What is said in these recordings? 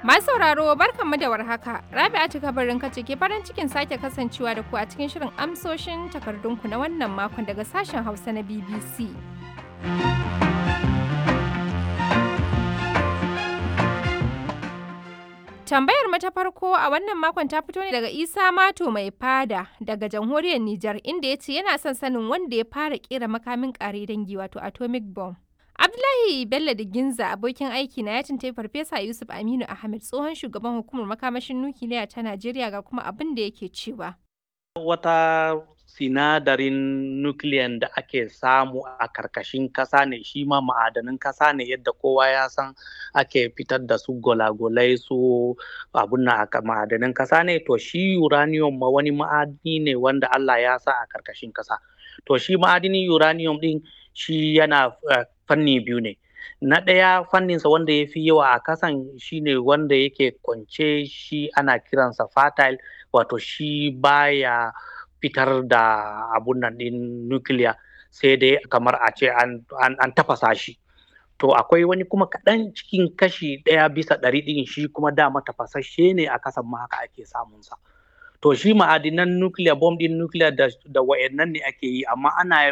Masu sauraro barkanmu da warhaka. Rabi'atu kabarin kace ke farin cikin sake kasancewa da ku a cikin shirin amsoshin takardunku na wannan makon daga sashen Hausa na BBC. Tambayar mu ta farko a wannan makon ta fito ne daga Isa Mato mai fada daga jamhuriyar Nijar inda ya ce yana son sanin wanda ya fara kera makamin kare dangi wato atomic bomb. Abdullahi Bello da Ginza abokin aiki na ya tuntuɓi Farfesa Yusuf Aminu Ahmed tsohon shugaban hukumar makamashin nukiliya ta Najeriya ga kuma abin da yake cewa. Wata sinadarin nukiliyan da ake samu a karkashin kasa ne, shi ma ma'adanin kasa ne yadda kowa ya san ake fitar da su gwalagwalai su abun na ma'adanin kasa ne. To shi uranium ma wani ma'adini ne wanda Allah ya sa a karkashin kasa. To shi ma'adinin uranium din shi yana fanni biyu ne. Na ɗaya fanninsa wanda ya fi yawa a kasan shi ne wanda yake kwance, shi ana kiransa fertile, wato shi baya fitar da abun nan ɗin nukiliya sai dai kamar a ce an tafasa shi. To akwai wani kuma kaɗan cikin kashi 1/100 ɗin shi kuma dama tafasashe ne a kasan ma haka ake samunsa. To shi ma'adinan nukiliya, bom ɗin nukiliya da wa'annan ne ake yi, amma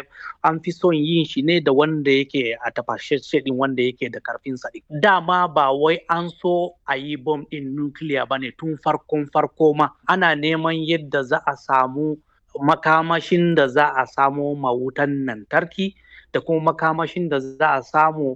an fi son yin shi ne da wanda yake a tafashashe ɗin wanda yake da karfin sa. Dama ba wai an so a yi bom ɗin nukiliya ba ne tun farko ma ana neman yadda za a samu makamashin da za a samo mawutan lantarki da kuma makamashin da za a samu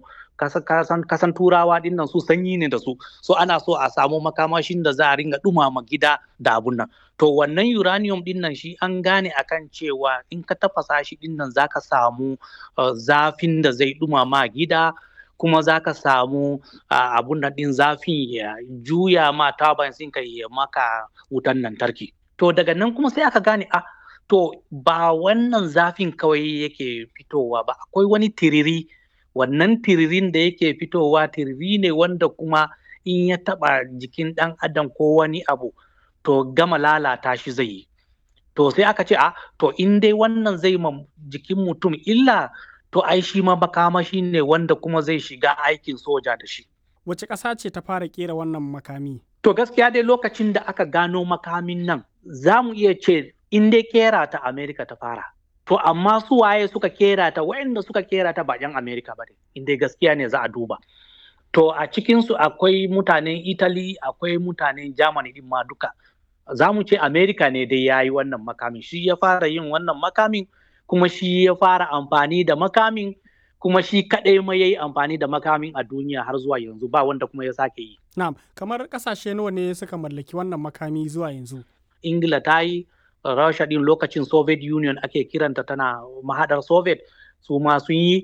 kasan turawa din nan su sanyi ne da su, so ana so a samu makamashin da za a ringa dumama gida da abun nan. To wannan uranium din nan shi an gane akan cewa in ka tafasa shi din nan zaka samu zafin da zai dumama gida, kuma zaka samu abun nan din zafin ya juya ma turbine sun ka yi maka wutan lantarki. To daga nan kuma sai aka gane to ba wannan zafin kawai yake fitowa ba, akwai wani tiriri. Wannan tiririn da yake fitowa tiriri ne wanda kuma in ya taba jikin ɗan adam ko wani abu to gama lalata shi zai yi. To sai aka ce to in dai wannan zai ma jikin mutum illa, to ai shi ma makamashi ne wanda kuma zai shiga aikin soja da shi. Wace ƙasa ce ta fara ƙera wannan makami? To gaskiya dai lokacin da aka gano makamin nan za mu iya ce in dai kera ta Amerika ta fara. To amma su waye suka kera ta, waɗanda suka kera ta ba 'yan Amerika ba ne, inda gaskiya ne za a duba. To a cikinsu akwai mutanen Italy, akwai mutanen Germany din ma duka. Za mu ce Amerika ne dai ya yi wannan makamin, shi ya fara yin wannan makamin, kuma shi ya fara amfani da makamin, kuma shi kaɗai ma ya yi amfani da makamin a duniya har zuwa yanzu, ba wanda kuma ya sake yi. Na'am, kamar ƙasashe nawa ne suka mallaki wannan makami zuwa yanzu? Ingila ta yi, Rasha din lokacin Soviet Union ake kiranta, tana mahadar Soviet, su ma sun yi,